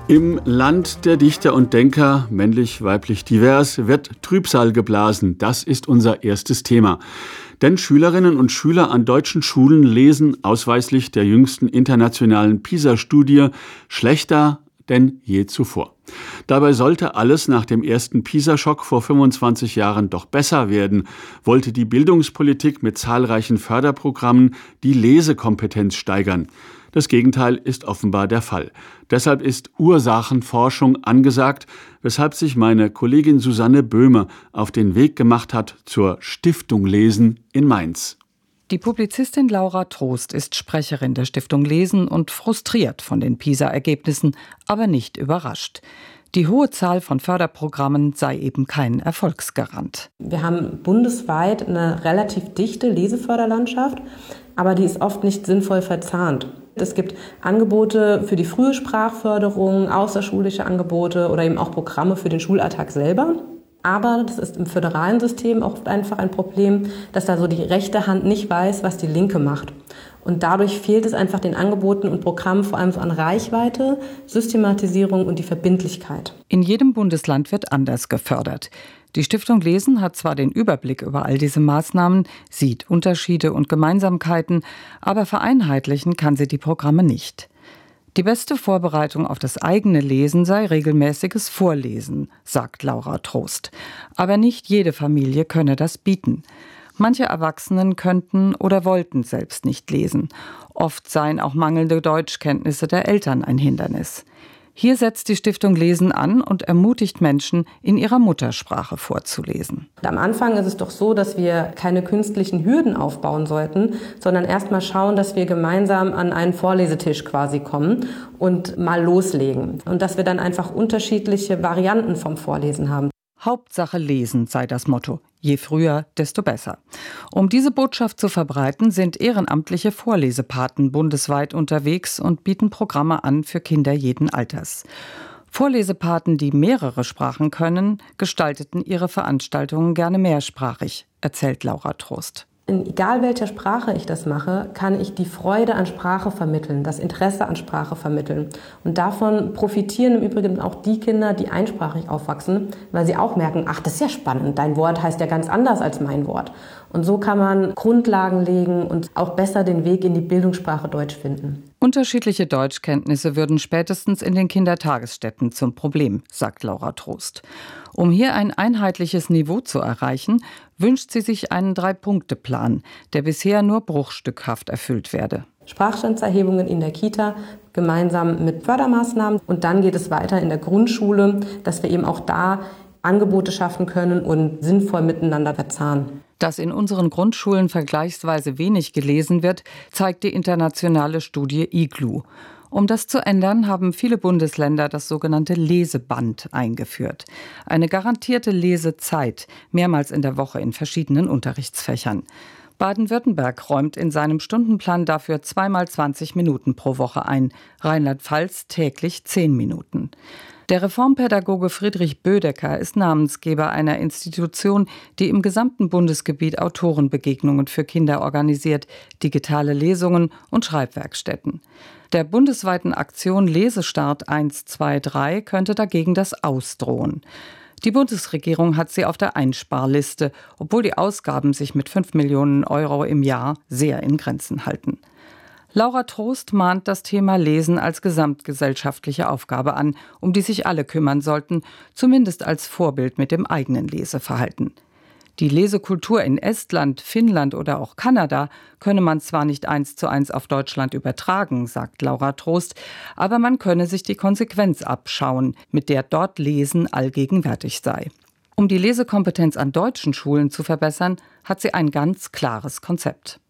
Im Land der Dichter und Denker, männlich, weiblich, divers, wird Trübsal geblasen. Das ist unser erstes Thema. Denn Schülerinnen und Schüler an deutschen Schulen lesen ausweislich der jüngsten internationalen PISA-Studie schlechter denn je zuvor. Dabei sollte alles nach dem ersten PISA-Schock vor 25 Jahren doch besser werden, wollte die Bildungspolitik mit zahlreichen Förderprogrammen die Lesekompetenz steigern. Das Gegenteil ist offenbar der Fall. Deshalb ist Ursachenforschung angesagt, weshalb sich meine Kollegin Susanne Böhme auf den Weg gemacht hat zur Stiftung Lesen in Mainz. Die Publizistin Laura Trost ist Sprecherin der Stiftung Lesen und frustriert von den PISA-Ergebnissen, aber nicht überrascht. Die hohe Zahl von Förderprogrammen sei eben kein Erfolgsgarant. Wir haben bundesweit eine relativ dichte Leseförderlandschaft, aber die ist oft nicht sinnvoll verzahnt. Es gibt Angebote für die frühe Sprachförderung, außerschulische Angebote oder eben auch Programme für den Schulalltag selber. Aber das ist im föderalen System oft einfach ein Problem, dass da so die rechte Hand nicht weiß, was die linke macht. Und dadurch fehlt es einfach den Angeboten und Programmen vor allem so an Reichweite, Systematisierung und die Verbindlichkeit. In jedem Bundesland wird anders gefördert. Die Stiftung Lesen hat zwar den Überblick über all diese Maßnahmen, sieht Unterschiede und Gemeinsamkeiten, aber vereinheitlichen kann sie die Programme nicht. Die beste Vorbereitung auf das eigene Lesen sei regelmäßiges Vorlesen, sagt Laura Trost. Aber nicht jede Familie könne das bieten. Manche Erwachsenen könnten oder wollten selbst nicht lesen. Oft seien auch mangelnde Deutschkenntnisse der Eltern ein Hindernis. Hier setzt die Stiftung Lesen an und ermutigt Menschen, in ihrer Muttersprache vorzulesen. Am Anfang ist es doch so, dass wir keine künstlichen Hürden aufbauen sollten, sondern erst mal schauen, dass wir gemeinsam an einen Vorlesetisch quasi kommen und mal loslegen. Und dass wir dann einfach unterschiedliche Varianten vom Vorlesen haben. Hauptsache lesen sei das Motto. Je früher, desto besser. Um diese Botschaft zu verbreiten, sind ehrenamtliche Vorlesepaten bundesweit unterwegs und bieten Programme an für Kinder jeden Alters. Vorlesepaten, die mehrere Sprachen können, gestalteten ihre Veranstaltungen gerne mehrsprachig, erzählt Laura Trost. In egal welcher Sprache ich das mache, kann ich die Freude an Sprache vermitteln, das Interesse an Sprache vermitteln. Und davon profitieren im Übrigen auch die Kinder, die einsprachig aufwachsen, weil sie auch merken, ach, das ist ja spannend, dein Wort heißt ja ganz anders als mein Wort. Und so kann man Grundlagen legen und auch besser den Weg in die Bildungssprache Deutsch finden. Unterschiedliche Deutschkenntnisse würden spätestens in den Kindertagesstätten zum Problem, sagt Laura Trost. Um hier ein einheitliches Niveau zu erreichen, wünscht sie sich einen 3-Punkte-Plan, der bisher nur bruchstückhaft erfüllt werde. Sprachstandserhebungen in der Kita, gemeinsam mit Fördermaßnahmen. Und dann geht es weiter in der Grundschule, dass wir eben auch da Angebote schaffen können und sinnvoll miteinander verzahnen. Dass in unseren Grundschulen vergleichsweise wenig gelesen wird, zeigt die internationale Studie IGLU. Um das zu ändern, haben viele Bundesländer das sogenannte Leseband eingeführt. Eine garantierte Lesezeit, mehrmals in der Woche in verschiedenen Unterrichtsfächern. Baden-Württemberg räumt in seinem Stundenplan dafür 2x 20 Minuten pro Woche ein, Rheinland-Pfalz täglich 10 Minuten. Der Reformpädagoge Friedrich Bödecker ist Namensgeber einer Institution, die im gesamten Bundesgebiet Autorenbegegnungen für Kinder organisiert, digitale Lesungen und Schreibwerkstätten. Der bundesweiten Aktion Lesestart 1, 2, 3 könnte dagegen das Ausdrohen. Die Bundesregierung hat sie auf der Einsparliste, obwohl die Ausgaben sich mit 5 Millionen Euro im Jahr sehr in Grenzen halten. Laura Trost mahnt das Thema Lesen als gesamtgesellschaftliche Aufgabe an, um die sich alle kümmern sollten, zumindest als Vorbild mit dem eigenen Leseverhalten. Die Lesekultur in Estland, Finnland oder auch Kanada könne man zwar nicht 1:1 auf Deutschland übertragen, sagt Laura Trost, aber man könne sich die Konsequenz abschauen, mit der dort Lesen allgegenwärtig sei. Um die Lesekompetenz an deutschen Schulen zu verbessern, hat sie ein ganz klares Konzept.